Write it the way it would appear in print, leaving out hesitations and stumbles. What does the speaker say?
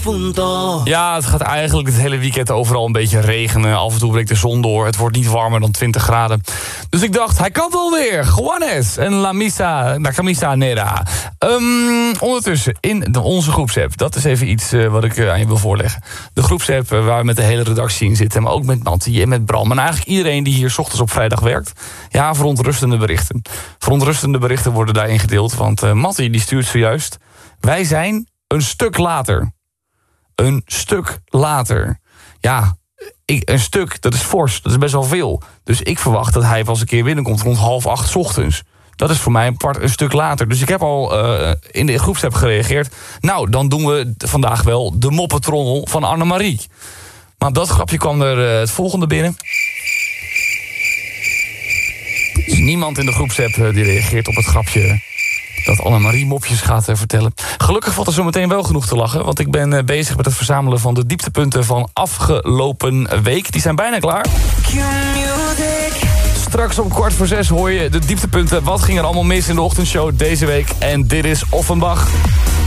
punto. Ja, het gaat eigenlijk het hele weekend overal een beetje regenen. Af en toe breekt de zon door. Het wordt niet warmer dan 20 graden. Dus ik dacht, hij kan wel weer. Juanes en La Camisa Nera. Ondertussen, in onze groepsapp. Dat is even iets wat ik aan je wil voorleggen. De groepsapp waar we met de hele redactie in zitten. Maar ook met Mattie en met Bram. En eigenlijk iedereen die hier 's ochtends op vrijdag werkt. Ja, verontrustende berichten. Verontrustende berichten worden daarin gedeeld. Want Mattie die stuurt zojuist. Wij zijn een stuk later. Een stuk later. Ja, een stuk, dat is fors. Dat is best wel veel. Dus ik verwacht dat hij pas eens een keer binnenkomt rond 7:30 's ochtends. Dat is voor mij een stuk later. Dus ik heb al in de groepsapp gereageerd. Nou, dan doen we vandaag wel de moppetrommel van Annemarie. Maar op dat grapje kwam er het volgende binnen. Er is niemand in de groepsapp die reageert op het grapje dat Annemarie mopjes gaat vertellen. Gelukkig valt er zo meteen wel genoeg te lachen, want ik ben bezig met het verzamelen van de dieptepunten van afgelopen week. Die zijn bijna klaar. Straks om 5:15 hoor je de dieptepunten. Wat ging er allemaal mis in de ochtendshow deze week? En dit is Offenbach.